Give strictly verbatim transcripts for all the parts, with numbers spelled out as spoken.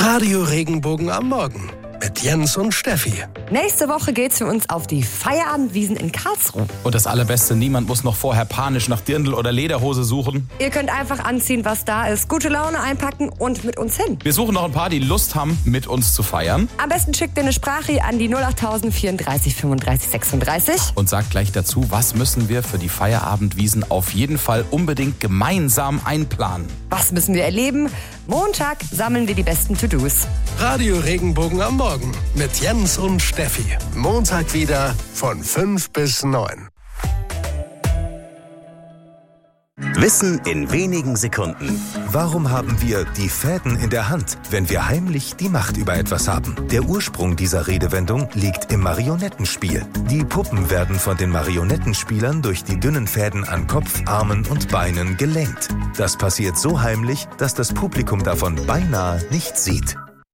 Radio Regenbogen am Morgen mit Jens und Steffi. Nächste Woche geht's für uns auf die Feierabendwiesen in Karlsruhe. Und das Allerbeste, niemand muss noch vorher panisch nach Dirndl oder Lederhose suchen. Ihr könnt einfach anziehen, was da ist, gute Laune einpacken und mit uns hin. Wir suchen noch ein paar, die Lust haben, mit uns zu feiern. Am besten schickt ihr eine Sprache an die null acht vierunddreißig fünfunddreißig sechsunddreißig. Und sagt gleich dazu, was müssen wir für die Feierabendwiesen auf jeden Fall unbedingt gemeinsam einplanen. Was müssen wir erleben? Montag sammeln wir die besten To-Dos. Radio Regenbogen am Morgen mit Jens und Steffi. Montag wieder von fünf bis neun. Wissen in wenigen Sekunden. Warum haben wir die Fäden in der Hand, wenn wir heimlich die Macht über etwas haben? Der Ursprung dieser Redewendung liegt im Marionettenspiel. Die Puppen werden von den Marionettenspielern durch die dünnen Fäden an Kopf, Armen und Beinen gelenkt. Das passiert so heimlich, dass das Publikum davon beinahe nichts sieht.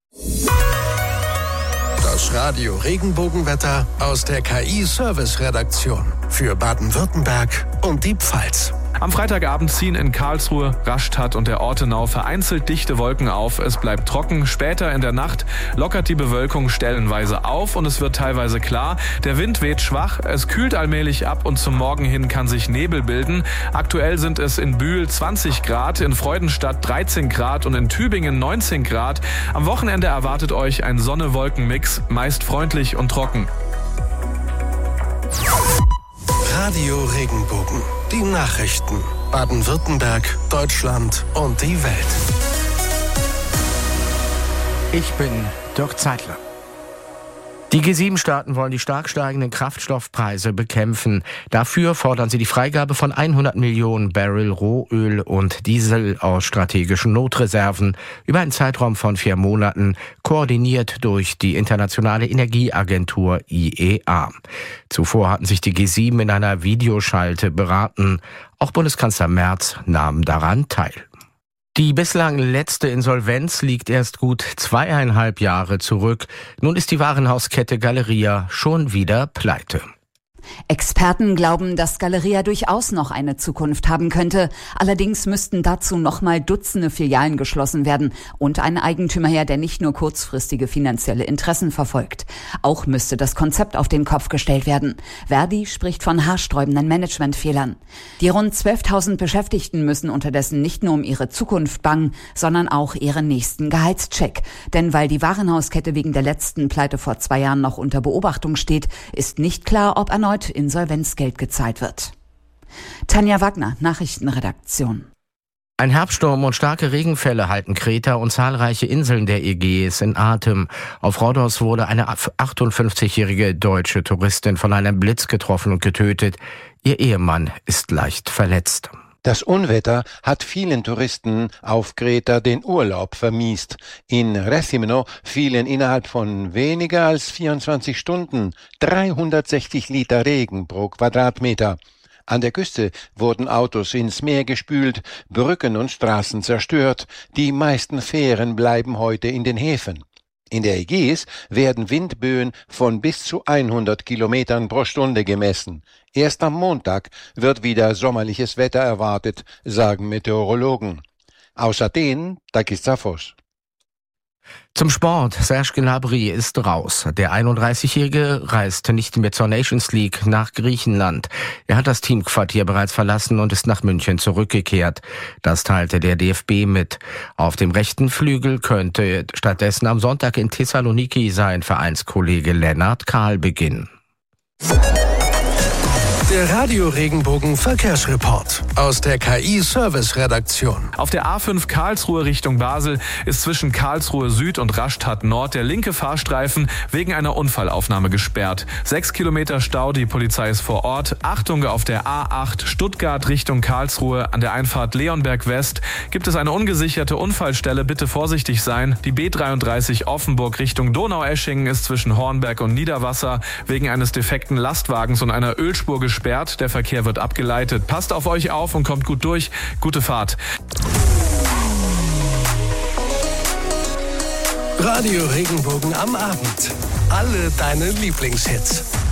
Das Radio Regenbogenwetter aus der K I-Service-Redaktion für Baden-Württemberg und die Pfalz. Am Freitagabend ziehen in Karlsruhe, Rastatt und der Ortenau vereinzelt dichte Wolken auf. Es bleibt trocken. Später in der Nacht lockert die Bewölkung stellenweise auf und es wird teilweise klar. Der Wind weht schwach, es kühlt allmählich ab und zum Morgen hin kann sich Nebel bilden. Aktuell sind es in Bühl zwanzig Grad, in Freudenstadt dreizehn Grad und in Tübingen neunzehn Grad. Am Wochenende erwartet euch ein Sonne-Wolken-Mix, meist freundlich und trocken. Radio Regenbogen. Die Nachrichten. Baden-Württemberg, Deutschland und die Welt. Ich bin Dirk Zeitler. Die G sieben Staaten wollen die stark steigenden Kraftstoffpreise bekämpfen. Dafür fordern sie die Freigabe von hundert Millionen Barrel Rohöl und Diesel aus strategischen Notreserven über einen Zeitraum von vier Monaten, koordiniert durch die Internationale Energieagentur I E A. Zuvor hatten sich die G sieben in einer Videoschalte beraten. Auch Bundeskanzler Merz nahm daran teil. Die bislang letzte Insolvenz liegt erst gut zweieinhalb Jahre zurück. Nun ist die Warenhauskette Galeria schon wieder pleite. Experten glauben, dass Galeria durchaus noch eine Zukunft haben könnte. Allerdings müssten dazu nochmal Dutzende Filialen geschlossen werden und ein Eigentümer her, der nicht nur kurzfristige finanzielle Interessen verfolgt. Auch müsste das Konzept auf den Kopf gestellt werden. Verdi spricht von haarsträubenden Managementfehlern. Die rund zwölftausend Beschäftigten müssen unterdessen nicht nur um ihre Zukunft bangen, sondern auch ihren nächsten Gehaltscheck. Denn weil die Warenhauskette wegen der letzten Pleite vor zwei Jahren noch unter Beobachtung steht, ist nicht klar, ob erneut Insolvenzgeld gezahlt wird. Tanja Wagner, Nachrichtenredaktion. Ein Herbststurm und starke Regenfälle halten Kreta und zahlreiche Inseln der Ägäis in Atem. Auf Rhodos wurde eine achtundfünfzigjährige deutsche Touristin von einem Blitz getroffen und getötet. Ihr Ehemann ist leicht verletzt. Das Unwetter hat vielen Touristen auf Kreta den Urlaub vermiest. In Rethymno fielen innerhalb von weniger als vierundzwanzig Stunden dreihundertsechzig Liter Regen pro Quadratmeter. An der Küste wurden Autos ins Meer gespült, Brücken und Straßen zerstört. Die meisten Fähren bleiben heute in den Häfen. In der Ägäis werden Windböen von bis zu hundert Kilometern pro Stunde gemessen. Erst am Montag wird wieder sommerliches Wetter erwartet, sagen Meteorologen. Aus Athen, Takis Zaphos. Zum Sport. Serge Gnabry ist raus. Der einunddreißigjährige reist nicht mehr zur Nations League nach Griechenland. Er hat das Teamquartier bereits verlassen und ist nach München zurückgekehrt. Das teilte der D F B mit. Auf dem rechten Flügel könnte stattdessen am Sonntag in Thessaloniki sein Vereinskollege Lennart Kahl beginnen. Der Radio Regenbogen Verkehrsreport aus der K I-Service-Redaktion. Auf der A fünf Karlsruhe Richtung Basel ist zwischen Karlsruhe Süd und Rastatt Nord der linke Fahrstreifen wegen einer Unfallaufnahme gesperrt. Sechs Kilometer Stau, die Polizei ist vor Ort. Achtung, auf der A acht Stuttgart Richtung Karlsruhe an der Einfahrt Leonberg West gibt es eine ungesicherte Unfallstelle. Bitte vorsichtig sein. Die B dreiunddreißig Offenburg Richtung Donaueschingen ist zwischen Hornberg und Niederwasser wegen eines defekten Lastwagens und einer Ölspur gesperrt. Der Verkehr wird abgeleitet. Passt auf euch auf und kommt gut durch. Gute Fahrt. Radio Regenbogen am Abend. Alle deine Lieblingshits.